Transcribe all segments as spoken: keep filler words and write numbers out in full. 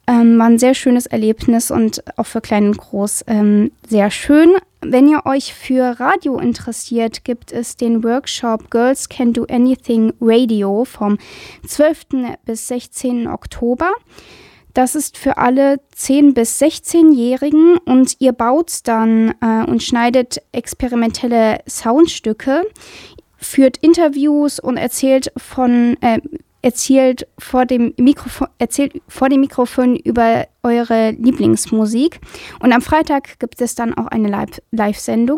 Ähm, war ein sehr schönes Erlebnis und auch für klein und groß ähm, sehr schön. Wenn ihr euch für Radio interessiert, gibt es den Workshop Girls Can Do Anything Radio vom zwölften bis sechzehnten Oktober. Das ist für alle zehn- bis sechzehnjährigen und ihr baut dann äh, und schneidet experimentelle Soundstücke, führt Interviews und erzählt von äh, erzählt vor dem Mikrofon erzählt vor dem Mikrofon über eure Lieblingsmusik. Und am Freitag gibt es dann auch eine Live- Live-Sendung.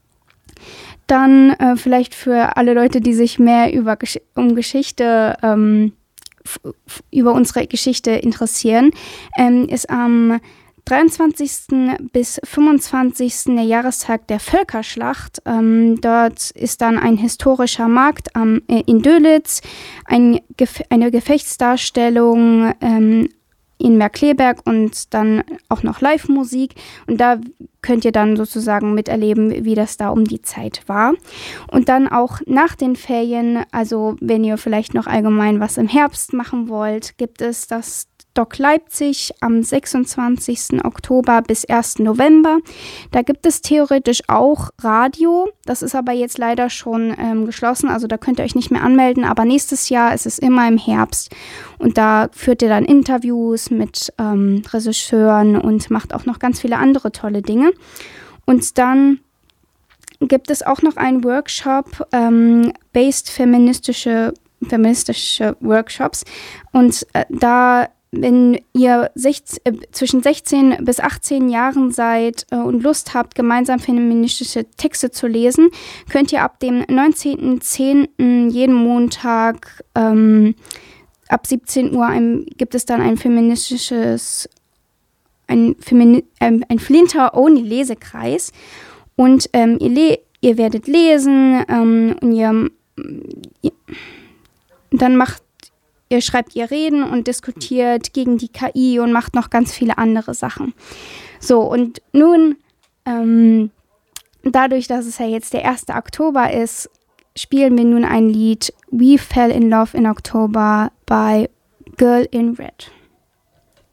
Dann äh, vielleicht für alle Leute, die sich mehr über Gesch- um Geschichte ähm, f- f- über unsere Geschichte interessieren, ähm, ist am dreiundzwanzigsten bis fünfundzwanzigsten der Jahrestag der Völkerschlacht. Ähm, dort ist dann ein historischer Markt am, äh, in Dölitz, ein, Gef- eine Gefechtsdarstellung ähm, in Merkleberg und dann auch noch Live-Musik. Und da könnt ihr dann sozusagen miterleben, wie das da um die Zeit war. Und dann auch nach den Ferien, also wenn ihr vielleicht noch allgemein was im Herbst machen wollt, gibt es das Doc Leipzig am sechsundzwanzigsten Oktober bis ersten November. Da gibt es theoretisch auch Radio. Das ist aber jetzt leider schon ähm, geschlossen. Also da könnt ihr euch nicht mehr anmelden. Aber nächstes Jahr ist es immer im Herbst. Und da führt ihr dann Interviews mit ähm, Regisseuren und macht auch noch ganz viele andere tolle Dinge. Und dann gibt es auch noch einen Workshop, ähm, based feministische, feministische Workshops. Und äh, da wenn ihr sechzehn, äh, zwischen sechzehn bis achtzehn Jahren seid äh, und Lust habt, gemeinsam feministische Texte zu lesen, könnt ihr ab dem neunzehnten zehnten jeden Montag ähm, ab siebzehn Uhr ein, gibt es dann ein feministisches, ein, Femini- ähm, ein Flinter-Only-Lesekreis. Und ähm, ihr, le- ihr werdet lesen ähm, und ihr, ihr dann macht Ihr schreibt ihr Reden und diskutiert gegen die K I und macht noch ganz viele andere Sachen. So, und nun, ähm, dadurch, dass es ja jetzt der erste Oktober ist, spielen wir nun ein Lied We Fell in Love in October by Girl in Red.